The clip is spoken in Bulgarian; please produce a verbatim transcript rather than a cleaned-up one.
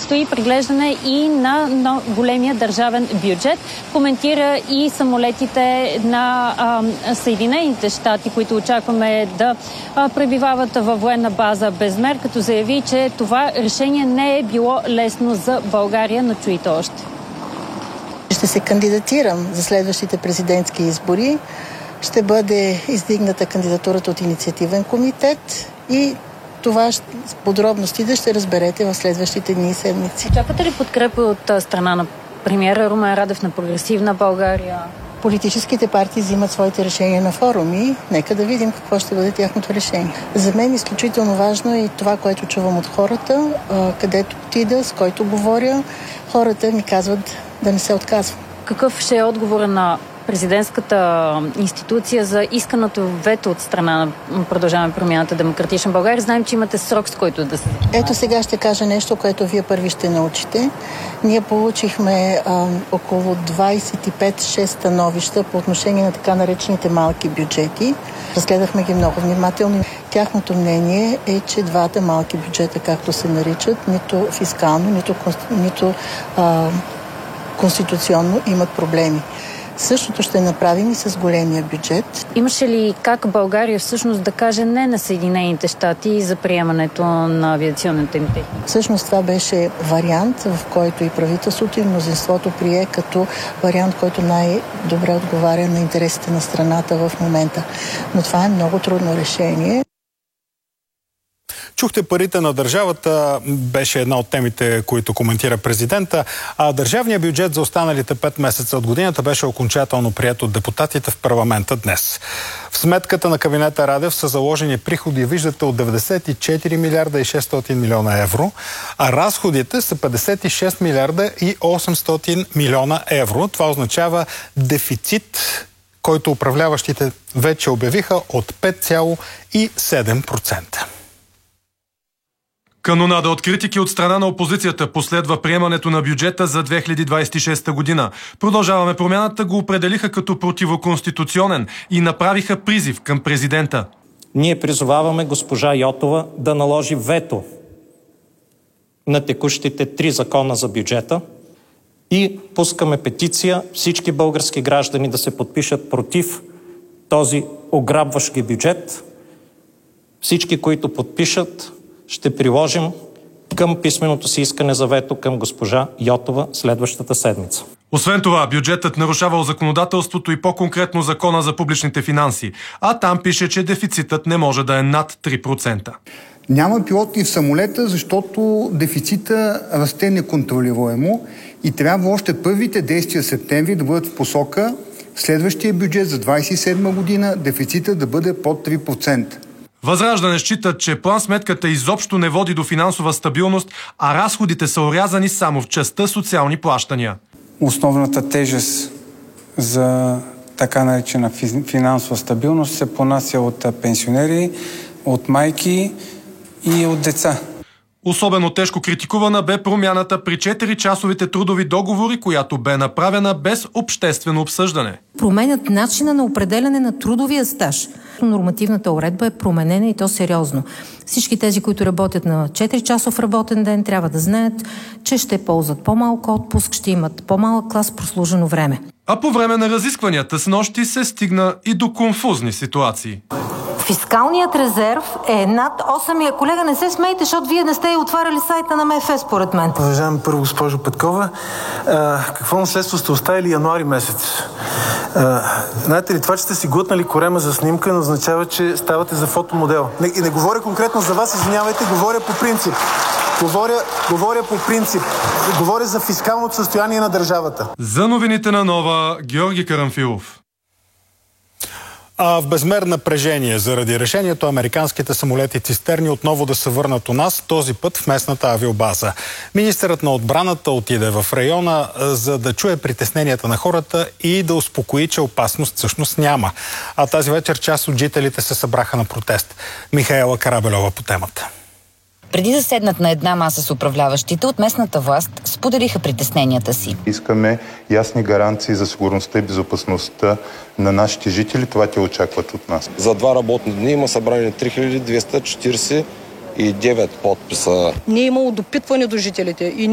предстои преглеждане и на, на големия държавен бюджет. Коментира и самолетите на а, Съединените щати, които очакваме да а, пребивават във военна база Безмер, като заяви, че това решение не е било лесно за България, но чуйте още. Ще се кандидатирам за следващите президентски избори. Ще бъде издигната кандидатурата от инициативен комитет и това с подробностите ще разберете в следващите дни и седмици. Чакате ли подкрепа от страна на премиера Румен Радев на Прогресивна България? Политическите партии взимат своите решения на форуми. Нека да видим какво ще бъде тяхното решение. За мен е изключително важно и това, което чувам от хората, където отида, с който говоря. Хората ми казват да не се отказвам. Какъв ще е отговора на президентската институция за исканото вето от страна на Продължаваме промяната Демократична България? Знаем, че имате срок, с който да се... Ето сега ще кажа нещо, което вие първи ще научите. Ние получихме а, около двадесет и пет шест становища по отношение на така наречените малки бюджети. Разгледахме ги много внимателно. Тяхното мнение е, че двата малки бюджета, както се наричат, нито фискално, нито, нито а, конституционно имат проблеми. Същото ще направим и с големия бюджет. Имаше ли как България всъщност да каже не на Съединените щати за приемането на авиационната им техника? Всъщност това беше вариант, в който и правителството и мнозинството прие като вариант, който най-добре отговаря на интересите на страната в момента. Но това е много трудно решение. Чухте, парите на държавата беше една от темите, които коментира президента, а държавният бюджет за останалите пет месеца от годината беше окончателно приет от депутатите в парламента днес. В сметката на кабинета Радев са заложени приходи, виждате, от деветдесет и четири милиарда и шестстотин милиона евро, а разходите са петдесет и шест милиарда и осемстотин милиона евро. Това означава дефицит, който управляващите вече обявиха, от пет цяло и седем процента. Канонада от критики от страна на опозицията последва приемането на бюджета за две хиляди двадесет и шеста година. Продължаваме промяната го определиха като противоконституционен и направиха призив към президента. Ние призоваваме госпожа Йотова да наложи вето на текущите три закона за бюджета и пускаме петиция всички български граждани да се подпишат против този ограбващ ги бюджет. Всички, които подпишат, ще приложим към писменото си искане за вето към госпожа Йотова следващата седмица. Освен това, бюджетът нарушавал законодателството и по-конкретно закона за публичните финанси, а там пише, че дефицитът не може да е над три процента. Няма пилоти в самолета, защото дефицита расте неконтролируемо и трябва още първите действия в септември да бъдат в посока следващия бюджет за двадесет и седма година дефицита да бъде под три процента. Възраждане считат, че план-сметката изобщо не води до финансова стабилност, а разходите са орязани само в частта социални плащания. Основната тежест за така наречена финансова стабилност се понася от пенсионери, от майки и от деца. Особено тежко критикувана бе промяната при четиричасовите трудови договори, която бе направена без обществено обсъждане. Променят начина на определяне на трудовия стаж. Нормативната уредба е променена и то сериозно. Всички тези, които работят на четиричасов работен ден, трябва да знаят, че ще ползват по-малко отпуск, ще имат по-малък клас прослужено време. А по време на разискванията с нощи се стигна и до конфузни ситуации. Фискалният резерв е над осем. Колега, не се смейте, защото вие не сте отваряли сайта на МФ, според мен. Уважаема първо госпожо Петкова, а, какво наследство сте оставили януари месец? А, знаете ли, това, че сте си глътнали корема за снимка, не означава, че ставате за фотомодел. Не, и не говоря конкретно за вас, извинявайте, говоря по принцип. Говоря, говоря по принцип. Говоря за фискалното състояние на държавата. За новините на Нова, Георги Карамфилов. А в безмер напрежение заради решението американските самолети цистерни отново да се върнат у нас, този път в местната авиобаза. Министърът на отбраната отиде в района, за да чуе притесненията на хората и да успокои, че опасност всъщност няма. А тази вечер част от жителите се събраха на протест. Михаела Карабелова по темата. Преди да седнат на една маса с управляващите, от местната власт споделиха притесненията си. Искаме ясни гаранции за сигурността и безопасността на нашите жители. Това те очакват от нас. За два работни дни има събрани три хиляди двеста четиридесет и девет подписа. Не е имало допитване до жителите и